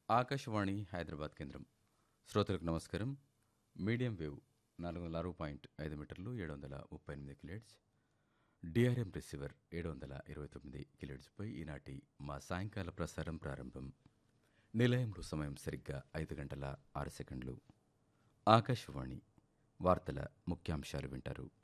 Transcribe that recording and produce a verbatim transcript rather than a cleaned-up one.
ఆకాశవాణి హైదరాబాద్ కేంద్రం. శ్రోతలకు నమస్కారం. మీడియం వేవ్ నాలుగు వందల ఆరు పాయింట్ ఐదు మీటర్లు ఏడు వందల ముప్పై ఎనిమిది కిలోహెర్ట్జ్, డిఆర్ఎం రిసీవర్ ఏడు వందల ఇరవై తొమ్మిది కిలోహెర్ట్జ్పై ఈనాటి మా సాయంకాల ప్రసారం ప్రారంభం. నిలయంలో సమయం సరిగ్గా ఐదు గంటల ఆరు సెకండ్లు. ఆకాశవాణి వార్తల ముఖ్యాంశాలు వింటారు.